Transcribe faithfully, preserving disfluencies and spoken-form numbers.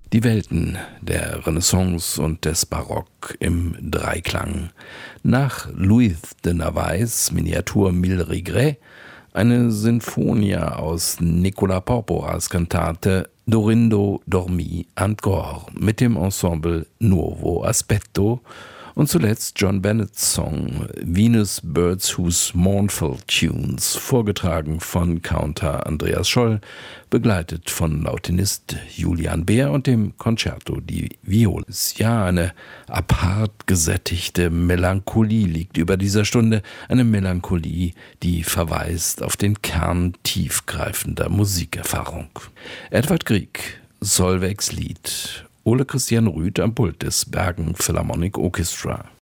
Die Welten der Renaissance und des Barock im Dreiklang. Nach Louis de Navais Miniatur Mille Regrets eine Sinfonia aus Nicola Porporas Kantate Dorindo dormi ancora mit dem Ensemble Nuovo Aspetto und zuletzt John Bennetts Song Venus Birds Whose Mournful Tunes, vorgetragen von Counter Andreas Scholl, begleitet von Lautenist Julian Beer und dem Concerto di Violis. Ja, eine apart gesättigte Melancholie liegt über dieser Stunde, eine Melancholie, die verweist auf den Kern tiefgreifender Musikerfahrung. Edvard Grieg, Solveigs Lied, Ole Christian Rüth am Pult des Bergen Philharmonic Orchestra.